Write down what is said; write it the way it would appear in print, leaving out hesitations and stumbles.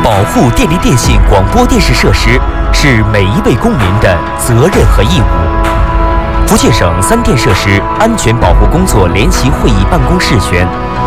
保护电力电信广播电视设施是每一位公民的责任和义务。福建省三电设施安全保护工作联席会议办公室宣。